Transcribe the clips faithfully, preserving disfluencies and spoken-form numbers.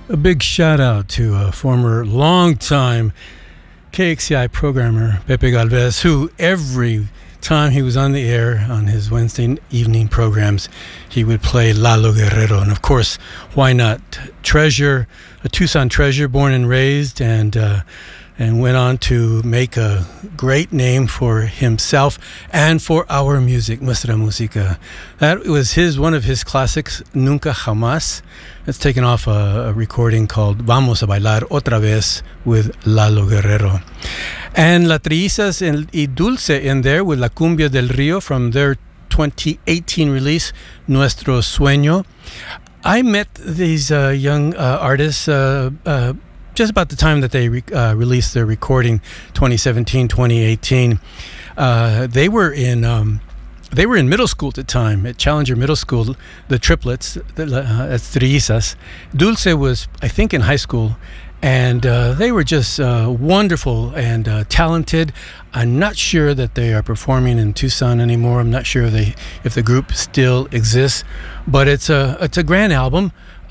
A big shout out to a former longtime K X C I programmer, Pepe Galvez, who every time he was on the air on his Wednesday evening programs, he would play Lalo Guerrero. And of course, why not Treasure, a Tucson treasure, born and raised, and uh, and went on to make a great name for himself and for our music, Nuestra Música. That was his one of his classics, Nunca Jamás. It's taken off a, a recording called Vamos a Bailar Otra Vez with Lalo Guerrero. And La Trillizas y Dulce in there with La Cumbia del Río from their twenty eighteen release, Nuestro Sueño. I met these uh, young uh, artists uh, uh, just about the time that they re- uh, released their recording, twenty seventeen, twenty eighteen. Uh, they were in um, they were in middle school at the time, at Challenger Middle School, the triplets, the uh, Trillizas. Dulce was, I think, in high school, and uh, they were just uh, wonderful and uh, talented. I'm not sure that they are performing in Tucson anymore. I'm not sure if they if the group still exists, but it's a it's a grand album.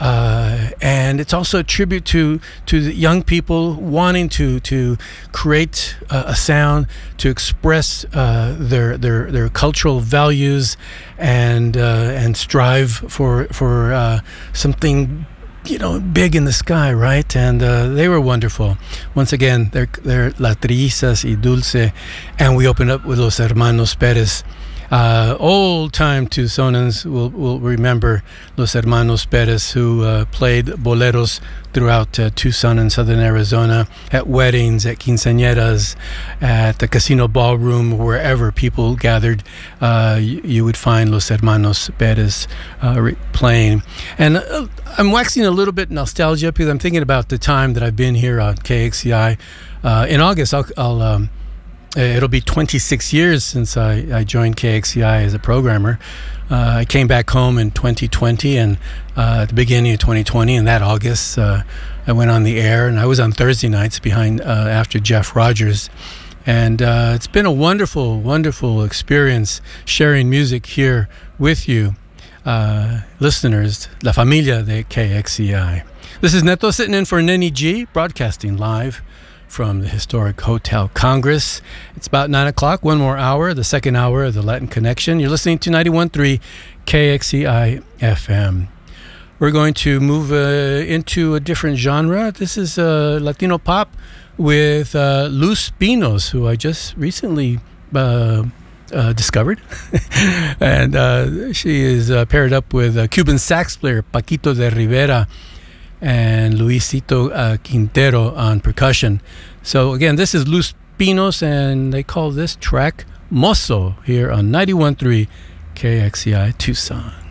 Uh, and it's also a tribute to to the young people wanting to to create uh, a sound, to express uh, their their their cultural values, and uh, and strive for for uh, something, you know, big in the sky, right? And uh, they were wonderful. Once again, they're they're La Trillizas y Dulce, and we opened up with Los Hermanos Perez. Uh, old-time Tucsonans will, will remember Los Hermanos Perez, who uh, played boleros throughout uh, Tucson and southern Arizona, at weddings, at quinceañeras, at the casino ballroom, wherever people gathered. Uh, you, you would find Los Hermanos Perez uh, re- playing. And uh, I'm waxing a little bit nostalgia because I'm thinking about the time that I've been here on K X C I. Uh, in August, I'll... I'll um, It'll be twenty-six years since I, I joined K X C I as a programmer. Uh, I came back home in twenty twenty, and uh, at the beginning of twenty twenty, in that August, uh, I went on the air, and I was on Thursday nights behind uh, after Jeff Rogers. And uh, it's been a wonderful, wonderful experience sharing music here with you, uh, listeners, La Familia de K X C I. This is Neto sitting in for Nenny G, broadcasting live from the historic Hotel Congress. It's about nine o'clock, one more hour, the second hour of the Latin Connection. You're listening to ninety-one point three K X C I F M. We're going to move uh, into a different genre. This is uh, Latino pop with uh, Luz Pinos, who I just recently uh, uh, discovered. and uh, she is uh, paired up with uh, Cuban sax player Paquito de Rivera and Luisito uh, Quintero on percussion. So again, this is Luz Pinos, and they call this track Mozo here on ninety-one point three K X C I Tucson.